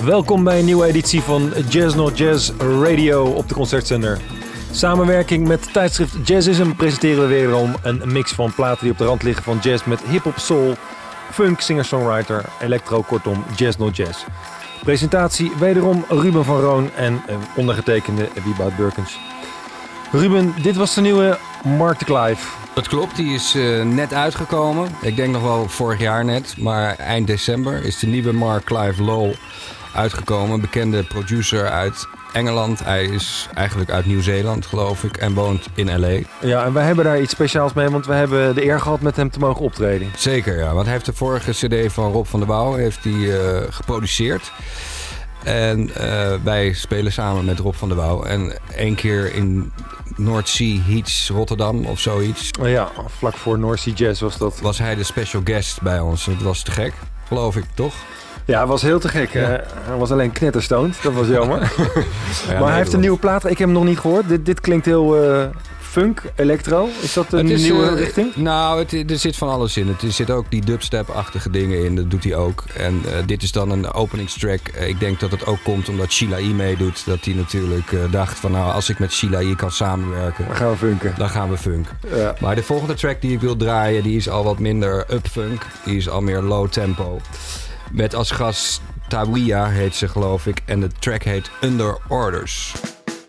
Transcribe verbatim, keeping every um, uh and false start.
welkom bij een nieuwe editie van Jazz Not Jazz Radio op de Concertzender. Samenwerking met tijdschrift Jazzism presenteren we wederom een mix van platen die op de rand liggen van jazz met hip-hop, soul, funk, singer-songwriter, electro, kortom Jazz Not Jazz. Presentatie wederom Ruben van Roon en ondergetekende Wieboud Burkens. Ruben, dit was de nieuwe Mark de Clive. Dat klopt, die is uh, net uitgekomen. Ik denk nog wel vorig jaar net, maar eind december is de nieuwe Mark Clive Lowe uitgekomen. Bekende producer uit Engeland. Hij is eigenlijk uit Nieuw-Zeeland, geloof ik, en woont in L A. Ja, en wij hebben daar iets speciaals mee, want we hebben de eer gehad met hem te mogen optreden. Zeker, ja. Want hij heeft de vorige cd van Rob van der Wouw heeft hij, uh, geproduceerd. En uh, wij spelen samen met Rob van der Wouw. En één keer in North Sea Heats Rotterdam of zoiets. Ja, vlak voor North Sea Jazz was dat. Was hij de special guest bij ons. Dat was te gek, geloof ik, toch? Ja, het was heel te gek. Ja. Uh, hij was alleen knetterstoned, dat was jammer. Ja, maar nee, hij heeft een nieuwe plaat, ik heb hem nog niet gehoord. Dit, dit klinkt heel uh, funk, electro. Is dat een is, nieuwe uh, richting? Nou, het, er zit van alles in. Er zit ook die dubstep-achtige dingen in, dat doet hij ook. En uh, dit is dan een openingstrack. Uh, ik denk dat het ook komt omdat Sheila E. meedoet. Dat hij natuurlijk uh, dacht van nou, als ik met Sheila E. kan samenwerken, dan gaan we funken. Dan gaan we funk. Ja. Maar de volgende track die ik wil draaien, die is al wat minder up-funk. Die is al meer low tempo. Met als gast Tawia heet ze, geloof ik. En de track heet Under Orders.